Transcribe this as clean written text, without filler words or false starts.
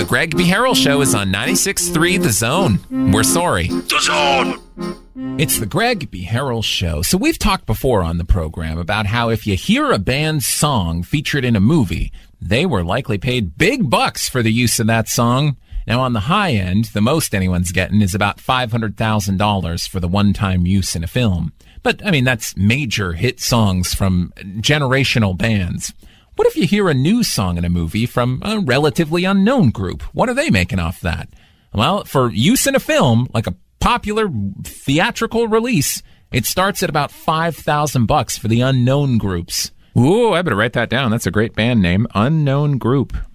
Greg B. Harrell Show is on 96.3 The Zone. We're sorry. The Zone! It's the Greg B. Harrell Show. So we've talked before on the program about how if you hear a band's song featured in a movie, they were likely paid big bucks for the use of that song. Now, on the high end, the most anyone's getting is about $500,000 for the one-time use in a film. But, I mean, that's major hit songs from generational bands. What if you hear a new song in a movie from a relatively unknown group? What are they making off that? Well, for use in a film, like a popular theatrical release, it starts at about $5,000 for the unknown groups. Ooh, I better write that down. That's a great band name, Unknown Group.